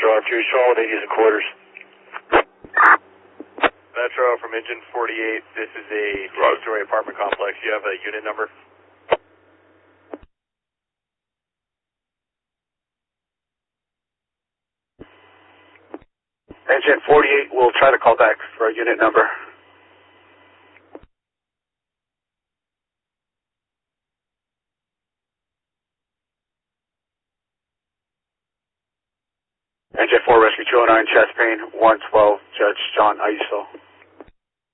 Metro R2, showing what they use in quarters. Metro from engine 48, this is a two-story apartment complex. You have a unit number? Engine 48 will try to call back for a unit number. Engine 4 Rescue 209, chest pain, 112, Judge John Iso.